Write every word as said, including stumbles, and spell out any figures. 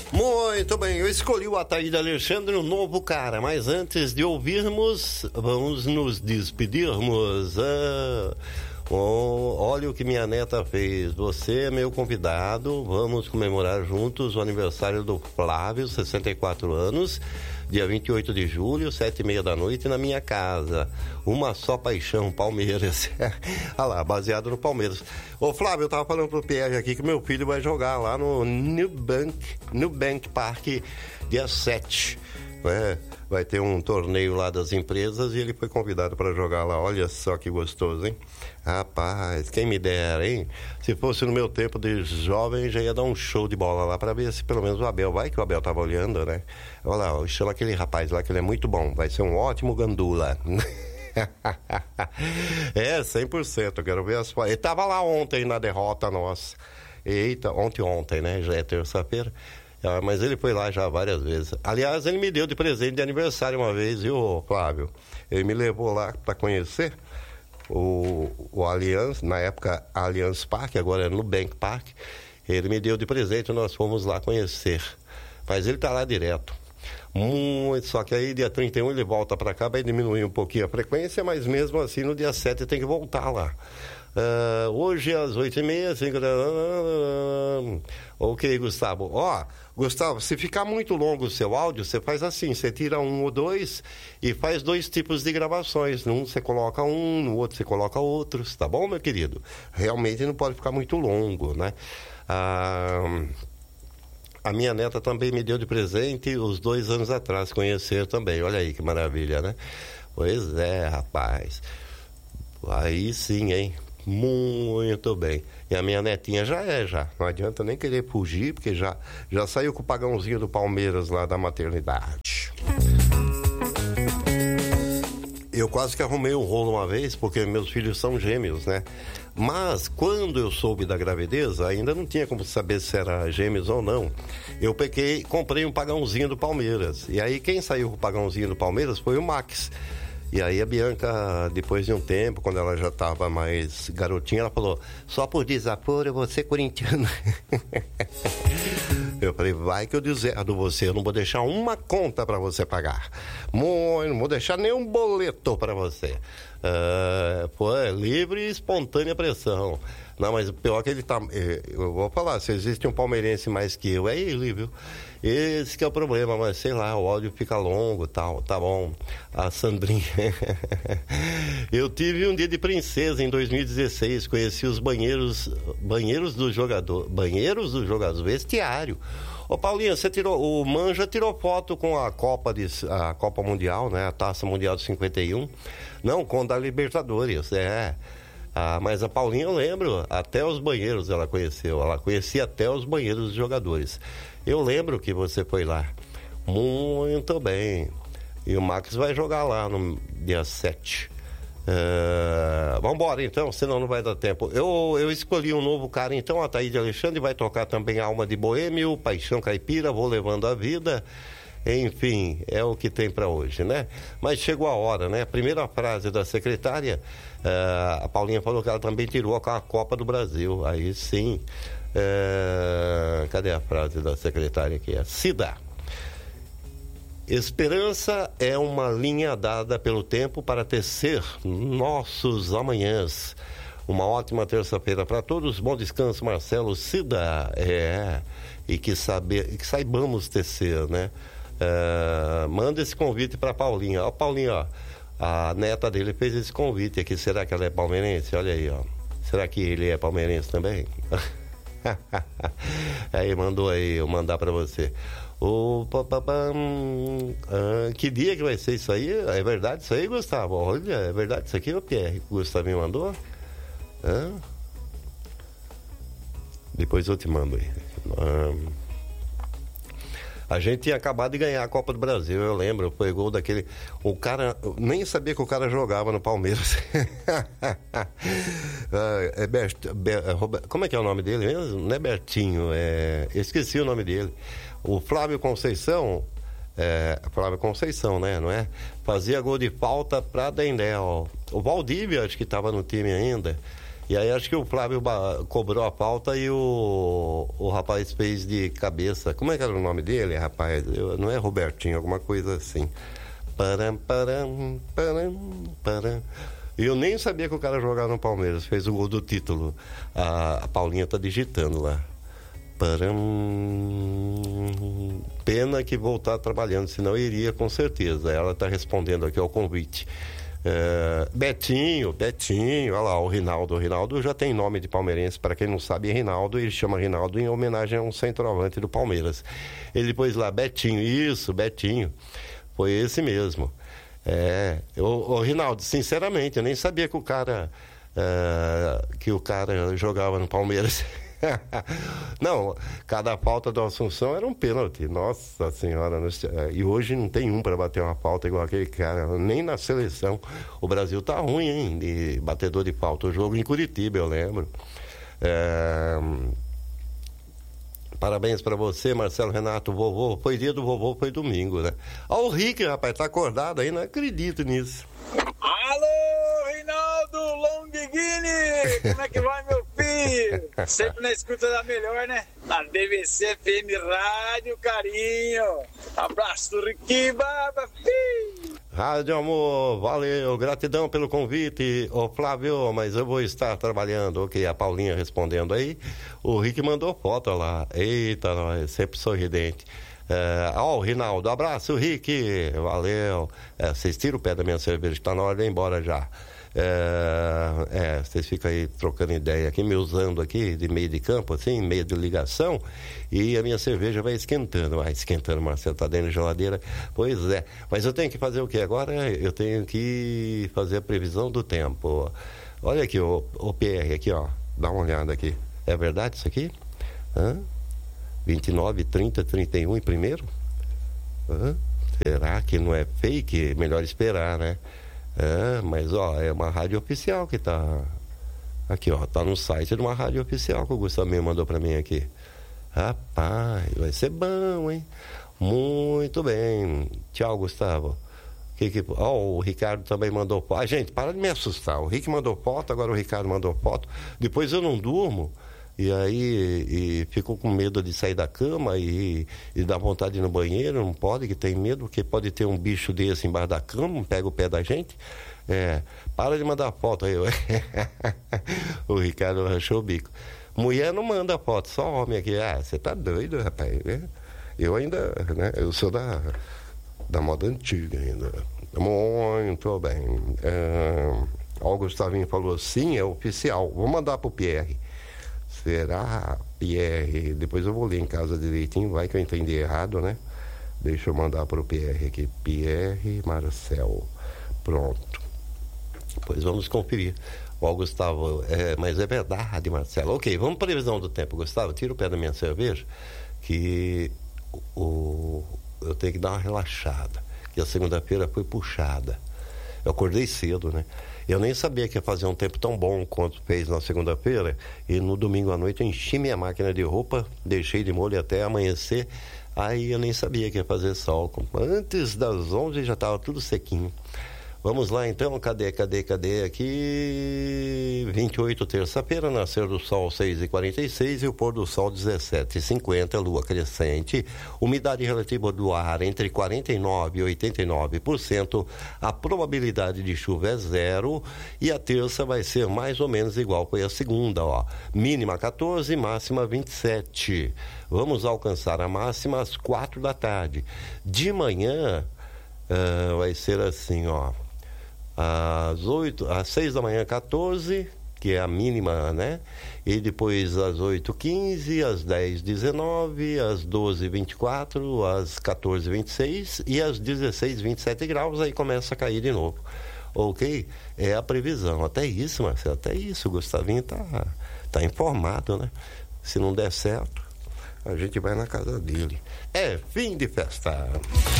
Muito bem, eu escolhi o Ataíde Alexandre, um novo cara, mas antes de ouvirmos, vamos nos despedirmos. Ah, oh, olha o que minha neta fez, você é meu convidado, vamos comemorar juntos o aniversário do Flávio, sessenta e quatro anos, dia vinte e oito de julho, sete e meia da noite, na minha casa. Uma só paixão, Palmeiras. Olha lá, baseado no Palmeiras. Ô Flávio, eu tava falando pro Pierre aqui que meu filho vai jogar lá no Nubank, Nubank Park, dia sete. Né? Vai ter um torneio lá das empresas e ele foi convidado para jogar lá. Olha só que gostoso, hein? Rapaz, quem me dera, hein? Se fosse no meu tempo de jovem, já ia dar um show de bola lá para ver se pelo menos o Abel, vai que o Abel tava olhando, né? Olha lá, chama aquele rapaz lá que ele é muito bom, vai ser um ótimo gandula. É, cem por cento, eu quero ver as fotos. Ele tava lá ontem na derrota nossa. Eita, ontem, ontem, né? Já é terça-feira. Ah, mas ele foi lá já várias vezes. Aliás, ele me deu de presente de aniversário uma vez, viu, Flávio? Ele me levou lá para conhecer o, o Allianz, na época Allianz Parque, agora é Nubank Park. Ele me deu de presente, nós fomos lá conhecer. Mas ele tá lá direto. Muito, só que aí dia trinta e um ele volta para cá, vai diminuir um pouquinho a frequência, mas mesmo assim no dia sete tem que voltar lá. Uh, hoje às oito e meia, cinco... Ok, Gustavo. Ó, Gustavo, se ficar muito longo o seu áudio, você faz assim, você tira um ou dois e faz dois tipos de gravações. Num você coloca um, no outro você coloca outros, tá bom, meu querido? Realmente não pode ficar muito longo, né? Ah... A minha neta também me deu de presente os dois anos atrás, conhecer também. Olha aí que maravilha, né? Pois é, rapaz. Aí sim, hein? Muito bem. E a minha netinha já é, já. Não adianta nem querer fugir, porque já, já saiu com o pagãozinho do Palmeiras lá da maternidade. Eu quase que arrumei um rolo uma vez, porque meus filhos são gêmeos, né? Mas quando eu soube da gravidez, ainda não tinha como saber se era gêmeos ou não. Eu peguei, comprei um pagãozinho do Palmeiras. E aí quem saiu com o pagãozinho do Palmeiras foi o Max. E aí a Bianca, depois de um tempo, quando ela já estava mais garotinha, ela falou, só por desaforo eu vou ser corintiana. Eu falei, vai que eu deserdo você, eu não vou deixar uma conta para você pagar. Muito, não vou deixar nenhum boleto para você. Uh, pô, é livre e espontânea pressão. Não, mas o pior é que ele tá... Eu vou falar, se existe um palmeirense mais que eu, é ele, viu? Esse que é o problema, mas sei lá, o áudio fica longo e tal, tá bom. A Sandrinha... Eu tive um dia de princesa em dois mil e dezesseis, conheci os banheiros, banheiros do jogador, banheiros do jogador, vestiário. Ô Paulinho, você tirou, o Manja tirou foto com a Copa, de, a Copa Mundial, né? A Taça Mundial de cinquenta e um. Não, com a da Libertadores, é... Ah, mas a Paulinha, eu lembro, até os banheiros ela conheceu, ela conhecia até os banheiros dos jogadores. Eu lembro que você foi lá. Muito bem. E o Max vai jogar lá no dia sete. Uh, vamos embora então, senão não vai dar tempo. Eu, eu escolhi um novo cara então, a Ataíde Alexandre, vai tocar também Alma de Boêmio, Paixão Caipira, Vou Levando a Vida. Enfim, é o que tem para hoje, né? Mas chegou a hora, né? A primeira frase da secretária, uh, a Paulinha falou que ela também tirou a Copa do Brasil. Aí sim. Uh, cadê a frase da secretária aqui? É Cida. Esperança é uma linha dada pelo tempo para tecer nossos amanhãs. Uma ótima terça-feira para todos. Bom descanso, Marcelo Cida. É, e que, saber, que saibamos tecer, né? Uh, manda esse convite para Paulinha. Ó, Paulinha, ó, a neta dele fez esse convite aqui. Será que ela é palmeirense? Olha aí, ó. Será que ele é palmeirense também? Aí mandou aí, eu mandar para você. O ah, que dia que vai ser isso aí? É verdade isso aí, Gustavo? Olha, é verdade isso aqui, o Pierre? O Gustavo me mandou? Hã? Depois eu te mando aí. Ah, a gente tinha acabado de ganhar a Copa do Brasil, eu lembro, foi gol daquele... O cara, nem sabia que o cara jogava no Palmeiras. é Bert, Ber, como é que é o nome dele mesmo? Não é Bertinho, é... esqueci o nome dele. O Flávio Conceição, é... Flávio Conceição, né, não é? Fazia gol de falta pra Dendel. O Valdívia, acho que estava no time ainda. E aí acho que o Flávio ba- cobrou a pauta e o, o rapaz fez de cabeça. Como é que era o nome dele, rapaz? Eu, não é Robertinho, alguma coisa assim. Param, param, param, param. E eu nem sabia que o cara jogava no Palmeiras. Fez o gol do título. A, a Paulinha tá digitando lá. Param. Pena que voltar trabalhando, senão eu iria com certeza. Ela tá respondendo aqui ao convite. É, Betinho, Betinho, olha lá, o Rinaldo. O Rinaldo já tem nome de palmeirense, para quem não sabe, é Rinaldo, ele chama Rinaldo em homenagem a um centroavante do Palmeiras. Ele pôs lá, Betinho, isso, Betinho, foi esse mesmo. É, o, o Rinaldo, sinceramente, eu nem sabia que o cara, é, que o cara jogava no Palmeiras. Não, cada falta do Assunção era um pênalti. Nossa senhora, e hoje não tem um para bater uma falta igual aquele cara, nem na seleção. O Brasil tá ruim, hein, de batedor de falta. O jogo em Curitiba, eu lembro. É... Parabéns para você, Marcelo Renato, vovô. Foi dia do vovô, foi domingo, né? Ó, o Rick, rapaz, tá acordado aí, não acredito nisso. Alô, Reinaldo Longghini! Como é que vai, meu filho? Sempre na escuta da melhor, né? Na D V C F M Rádio Carinho. Abraço do Riquiba, filho! Rádio Amor, valeu, gratidão pelo convite, ô Flávio, mas eu vou estar trabalhando, ok, a Paulinha respondendo aí, o Rick mandou foto lá, eita, nós, sempre sorridente. É, ó, o Rinaldo, abraço, Rick, valeu. É, vocês tiram o pé da minha cerveja, está na hora de ir embora já. É, é, vocês ficam aí trocando ideia aqui, me usando aqui de meio de campo, assim, meio de ligação, e a minha cerveja vai esquentando, vai esquentando, Marcelo, tá dentro da geladeira. Pois é, mas eu tenho que fazer o que agora? Eu tenho que fazer a previsão do tempo. Olha aqui, o, o P R aqui, ó, dá uma olhada aqui. É verdade isso aqui? Hã? vinte e nove, trinta, trinta e um em primeiro? Hã? Será que não é fake? Melhor esperar, né? É, mas ó, é uma rádio oficial que tá aqui, ó, tá no site de uma rádio oficial que o Gustavinho mandou pra mim aqui. Rapaz, vai ser bom, hein? Muito bem. Tchau, Gustavo. Que que... Ó, o Ricardo também mandou foto. Ah, gente, para de me assustar. O Rick mandou foto, agora o Ricardo mandou foto. Depois eu não durmo. E aí e fico com medo de sair da cama e, e dá vontade de ir no banheiro, não pode, que tem medo, porque pode ter um bicho desse embaixo da cama, pega o pé da gente. É, para de mandar foto aí. O Ricardo rachou o bico. Mulher não manda foto, só homem aqui. Ah, você tá doido, rapaz. Eu ainda, né, eu sou da, da moda antiga ainda. Muito bem. É, ó, o Gustavinho falou, sim, é oficial. Vou mandar pro Pierre. Será, Pierre? Depois eu vou ler em casa direitinho, vai que eu entendi errado, né? Deixa eu mandar para o Pierre aqui. Pierre Marcel. Pronto. Pois vamos conferir. Ó, Gustavo, é, mas é verdade, Marcelo. Ok, vamos para a previsão do tempo, Gustavo. Tira o pé da minha cerveja, que o, eu tenho que dar uma relaxada. Que a segunda-feira foi puxada. Eu acordei cedo, né? Eu nem sabia que ia fazer um tempo tão bom quanto fez na segunda-feira. E no domingo à noite eu enchi minha máquina de roupa, deixei de molho até amanhecer. Aí eu nem sabia que ia fazer sol. Antes das onze já estava tudo sequinho. Vamos lá então, cadê, cadê, cadê aqui? vinte e oito, terça-feira, nascer do sol seis e quarenta e seis e o pôr do sol dezessete e cinquenta, lua crescente, umidade relativa do ar entre quarenta e nove e oitenta e nove por cento, a probabilidade de chuva é zero e a terça vai ser mais ou menos igual foi a segunda, ó, mínima quatorze, máxima vinte e sete. Vamos alcançar a máxima às quatro da tarde. De manhã uh, vai ser assim, ó, às oito, às seis da manhã, quatorze, que é a mínima, né? E depois às oito, quinze, às dez, dezenove, às doze, vinte e quatro, às quatorze, vinte e seis e às dezesseis, vinte e sete graus, aí começa a cair de novo. Ok? É a previsão. Até isso, Marcelo, até isso, o Gustavinho tá, tá informado, né? Se não der certo, a gente vai na casa dele. É fim de festa.